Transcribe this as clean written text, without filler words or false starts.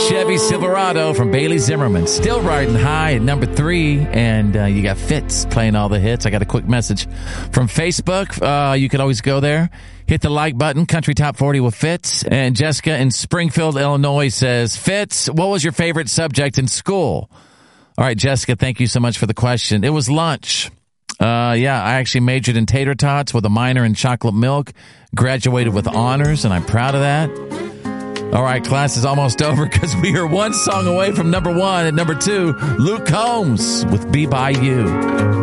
Chevy Silverado from Bailey Zimmerman. Still riding high at number 3. And you got Fitz playing all the hits. I got a quick message from Facebook. You can always go there. Hit the like button, Country Top 40 with Fitz. And Jessica in Springfield, Illinois says, Fitz, what was your favorite subject in school? All right, Jessica, thank you so much for the question. It was lunch. I actually majored in tater tots with a minor in chocolate milk. Graduated with honors, and I'm proud of that. All right, class is almost over because we are one song away from number 1. At number 2, Luke Combs with Be By You.